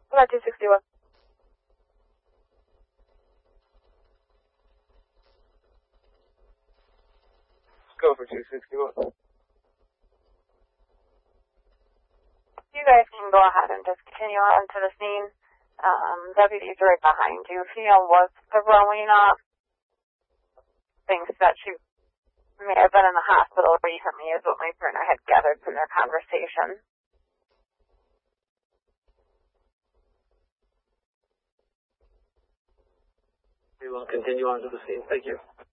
About 261. Go for 261. You guys can go ahead and just continue on to the scene. Deputies right behind you. Female was throwing up. Thinks that she may have been in the hospital recently is what my partner had gathered from their conversation. We will continue on to the scene. Thank you.